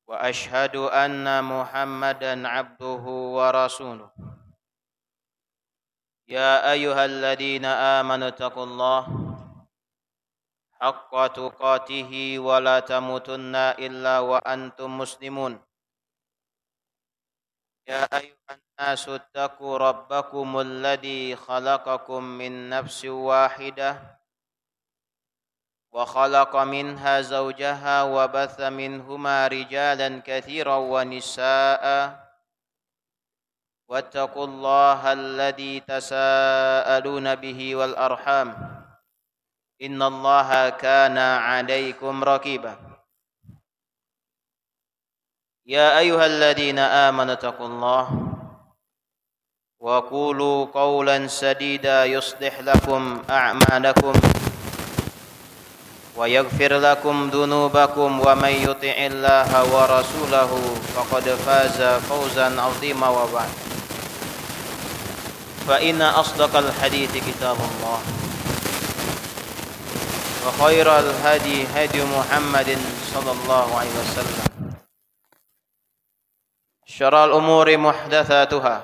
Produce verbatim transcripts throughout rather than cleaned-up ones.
وأشهد أن محمدا عبده ورسوله يا أيها الذين آمنوا اتقوا الله حق تقاته ولا تموتن إلا وأنتم مسلمون يا أيها الناس اتقوا ربكم الذي خلقكم من نفس واحدة وخلق منها زوجها وبث منهما رجالا كثيرا ونساء واتقوا الله الذي تساءلون به والأرحام إن الله كان عليكم رقيبا يا أيها الذين آمنوا اتقوا الله وقولوا قولا سديدا يصلح لكم أعمالكم ويغفر لكم ذنوبكم ومن يطع الله ورسوله فقد فاز فوزا عظيما وبعد فإن أصدق الحديث كتاب الله وخير الهدي هدي محمد صلى الله عليه وسلم شر الأمور محدثاتها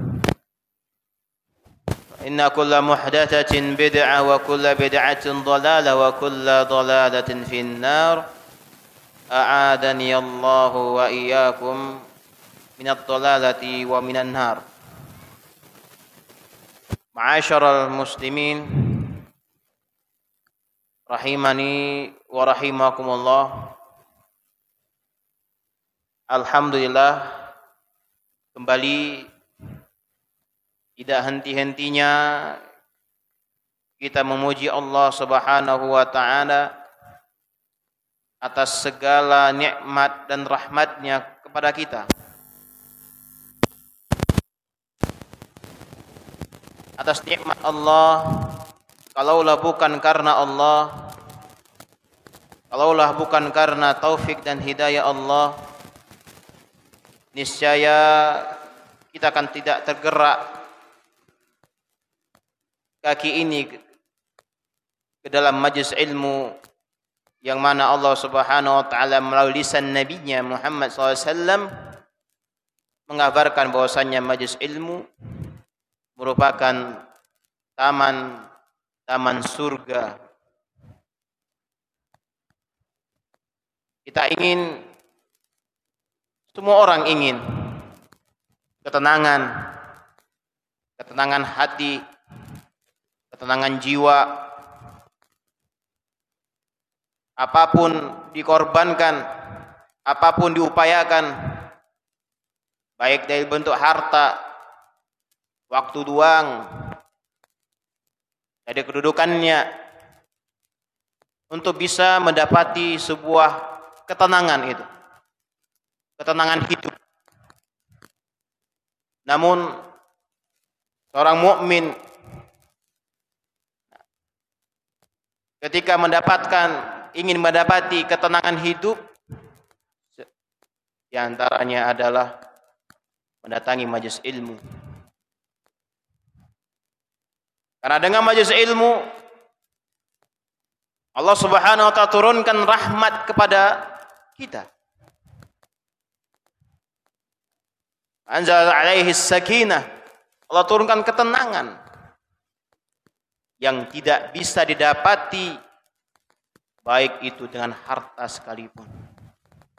إن كل محدثة بدعة وكل بدعة ضلالة وكل ضلالة في النار أعاذني الله وإياكم من الضلالة ومن النار معاشر المسلمين rahimani wa rahimakumullah. Alhamdulillah, kembali tidak henti-hentinya kita memuji Allah Subhanahu wa taala atas segala nikmat dan rahmatnya kepada kita. Atas nikmat Allah, kalaulah bukan karena Allah, kalaulah bukan karena taufik dan hidayah Allah, niscaya kita akan tidak tergerak kaki ini ke dalam majlis ilmu yang mana Allah Subhanahu wa taala melalui lisan nabinya Muhammad sallallahu alaihi wasallam mengabarkan bahwasannya majlis ilmu merupakan taman taman surga. Kita ingin, semua orang ingin ketenangan, ketenangan hati, ketenangan jiwa. Apapun dikorbankan, apapun diupayakan, baik dari bentuk harta, waktu luang, dari kedudukannya, untuk bisa mendapati sebuah ketenangan itu, ketenangan hidup. Namun seorang mukmin ketika mendapatkan, ingin mendapati ketenangan hidup, di antaranya adalah mendatangi majelis ilmu. Karena dengan majelis ilmu Allah Subhanahu wa taala turunkan rahmat kepada kita. Anzal alaihi sakinah, Allah turunkan ketenangan yang tidak bisa didapati baik itu dengan harta sekalipun.